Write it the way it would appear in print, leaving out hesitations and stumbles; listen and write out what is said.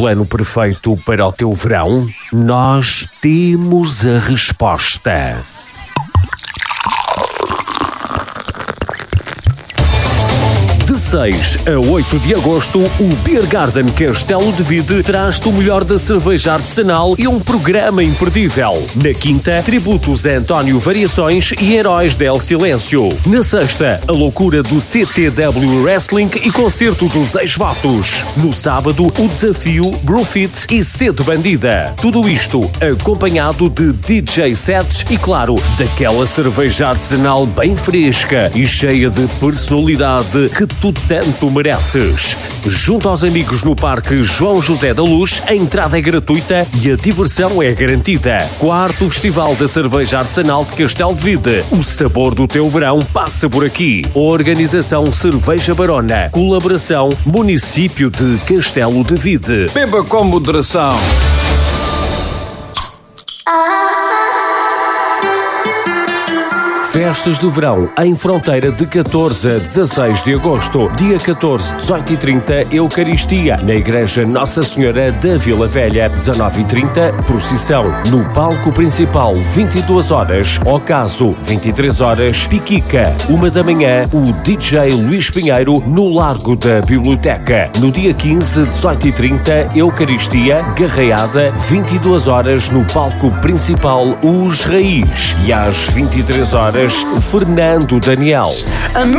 plano perfeito para o teu verão? Nós temos a resposta. De 6 a 8 de agosto, o Beer Garden Castelo de Vide traz-te o melhor da cerveja artesanal e um programa imperdível. Na quinta, tributos a António Variações e Heróis del Silêncio. Na sexta, a loucura do CTW Wrestling e concerto dos ex-votos. No sábado, o desafio, Brewfit e Sede Bandida. Tudo isto acompanhado de DJ sets e, claro, daquela cerveja artesanal bem fresca e cheia de personalidade que tu tanto mereces. Junto aos amigos no Parque João José da Luz, a entrada é gratuita e a diversão é garantida. 4º Festival da Cerveja Artesanal de Castelo de Vide. O sabor do teu verão passa por aqui. Organização Cerveja Barona. Colaboração Município de Castelo de Vide. Beba com moderação. Festas do Verão em Fronteira de 14 a 16 de agosto. Dia 14, 18 e 30, Eucaristia, na Igreja Nossa Senhora da Vila Velha. 19 e 30, procissão. No palco principal, 22 horas. Ocaso, 23 horas, Piquica. 1 da manhã, o DJ Luís Pinheiro, no Largo da Biblioteca. No dia 15, 18 e 30, Eucaristia, Garreada, 22 horas, no palco principal, Os Raiz. E às 23 horas, Fernando Daniel.